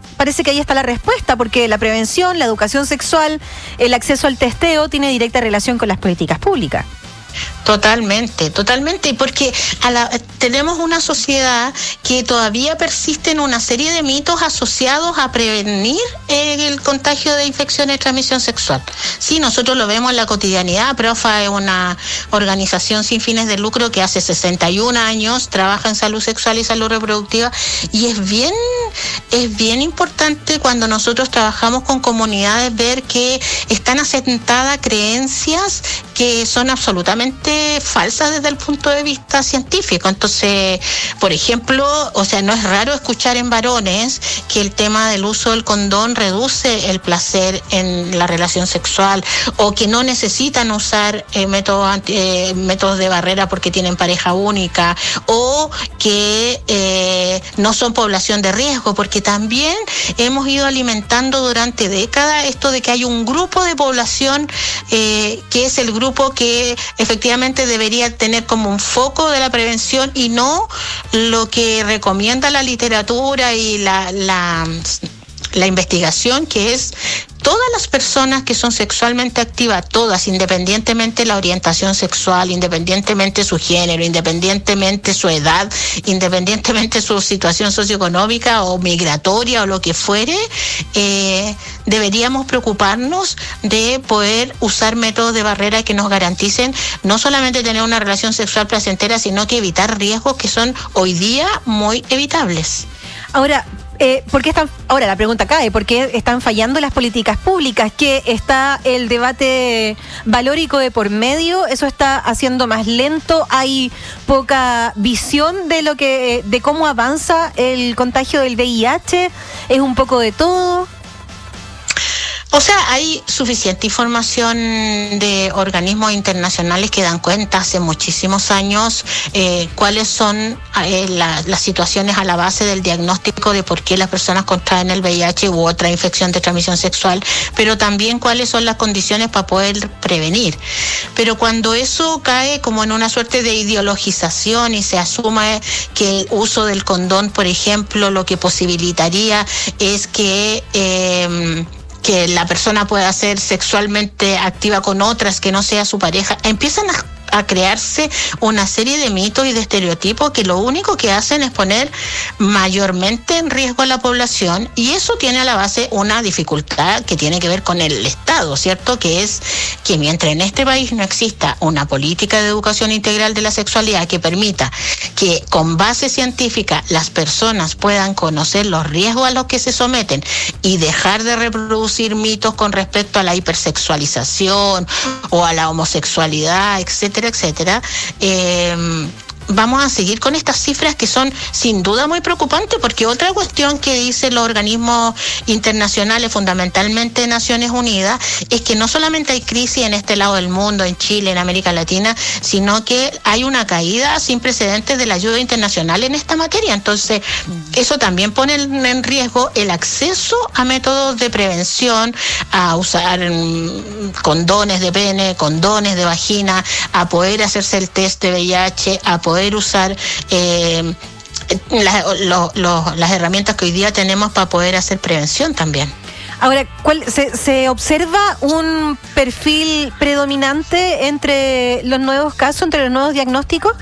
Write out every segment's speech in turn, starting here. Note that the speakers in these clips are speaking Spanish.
parece que ahí está la respuesta, porque la prevención, la educación sexual, el acceso al testeo tiene directa relación con las políticas públicas. Totalmente, y porque tenemos una sociedad que todavía persiste en una serie de mitos asociados a prevenir el contagio de infecciones de transmisión sexual. Sí, nosotros lo vemos en la cotidianidad. PROFA es una organización sin fines de lucro que hace 61 años trabaja en salud sexual y salud reproductiva, y es bien importante cuando nosotros trabajamos con comunidades ver que están asentadas creencias que son absolutamente falsas desde el punto de vista científico. Entonces, por ejemplo, no es raro escuchar en varones que el tema del uso del condón reduce el placer en la relación sexual, o que no necesitan usar métodos de barrera porque tienen pareja única, o que no son población de riesgo, porque también hemos ido alimentando durante décadas esto de que hay un grupo de población que es el grupo que efectivamente debería tener como un foco de la prevención, y no lo que recomienda la literatura y la investigación, que es todas las personas que son sexualmente activas, todas, independientemente de la orientación sexual, independientemente de su género, independientemente de su edad, independientemente de su situación socioeconómica o migratoria o lo que fuere, deberíamos preocuparnos de poder usar métodos de barrera que nos garanticen no solamente tener una relación sexual placentera, sino que evitar riesgos que son hoy día muy evitables. Ahora, ahora la pregunta cae, ¿por qué están fallando las políticas públicas? ¿Que está el debate valórico de por medio? ¿Eso está haciendo más lento? ¿Hay poca visión de cómo avanza el contagio del VIH? ¿Es un poco de todo? Hay suficiente información de organismos internacionales que dan cuenta hace muchísimos años cuáles son las situaciones a la base del diagnóstico de por qué las personas contraen el VIH u otra infección de transmisión sexual, pero también cuáles son las condiciones para poder prevenir. Pero cuando eso cae como en una suerte de ideologización y se asume que el uso del condón, por ejemplo, lo que posibilitaría es que la persona pueda ser sexualmente activa con otras que no sea su pareja, empiezan a crearse una serie de mitos y de estereotipos que lo único que hacen es poner mayormente en riesgo a la población, y eso tiene a la base una dificultad que tiene que ver con el Estado, ¿cierto? Que es que mientras en este país no exista una política de educación integral de la sexualidad que permita que con base científica las personas puedan conocer los riesgos a los que se someten y dejar de reproducir mitos con respecto a la hipersexualización o a la homosexualidad, etcétera, vamos a seguir con estas cifras que son sin duda muy preocupantes, porque otra cuestión que dicen los organismos internacionales, fundamentalmente Naciones Unidas, es que no solamente hay crisis en este lado del mundo, en Chile, en América Latina, sino que hay una caída sin precedentes de la ayuda internacional en esta materia. Entonces, eso también pone en riesgo el acceso a métodos de prevención, a usar condones de pene, condones de vagina, a poder hacerse el test de VIH, a poder usar las herramientas que hoy día tenemos para poder hacer prevención también. Ahora, ¿se observa un perfil predominante entre los nuevos casos, entre los nuevos diagnósticos?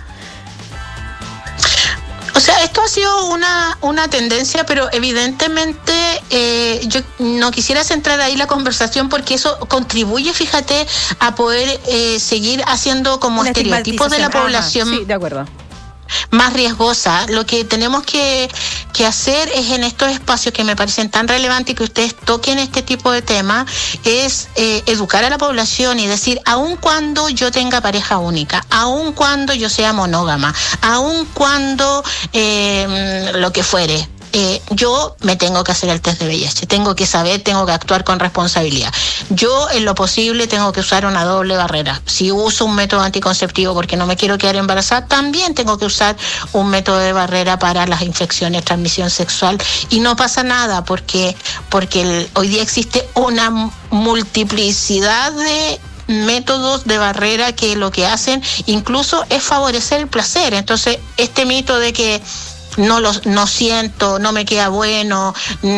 Esto ha sido una tendencia, pero evidentemente yo no quisiera centrar ahí la conversación, porque eso contribuye, fíjate, a poder seguir haciendo como estereotipos de la población. Sí, de acuerdo. Más riesgosa. Lo que tenemos que hacer es, en estos espacios que me parecen tan relevantes que ustedes toquen este tipo de temas, es educar a la población y decir, aun cuando yo tenga pareja única, aun cuando yo sea monógama, aun cuando lo que fuere, yo me tengo que hacer el test de VIH, tengo que saber, tengo que actuar con responsabilidad. Yo, en lo posible, tengo que usar una doble barrera. Si uso un método anticonceptivo porque no me quiero quedar embarazada, también tengo que usar un método de barrera para las infecciones de transmisión sexual, y no pasa nada porque hoy día existe una multiplicidad de métodos de barrera que lo que hacen incluso es favorecer el placer. Entonces, este mito de que no siento, no me queda bueno,